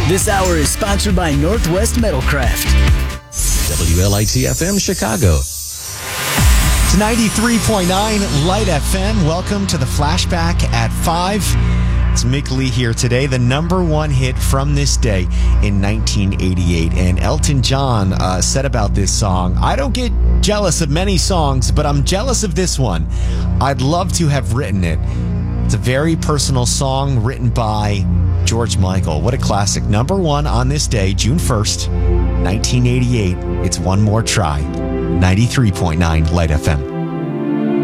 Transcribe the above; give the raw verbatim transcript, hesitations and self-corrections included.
This hour is sponsored by Northwest Metalcraft. W L I T F M Chicago. It's ninety-three point nine Light F M. Welcome to the Flashback at five. It's Mick Lee here today. The number one hit from this day in nineteen eighty-eight. And Elton John uh, said about this song, I don't get jealous of many songs, but I'm jealous of this one. I'd love to have written it. It's a very personal song written by George Michael. What a classic. Number one on this day, June first, nineteen eighty-eight. It's One More Try. ninety-three point nine Light F M.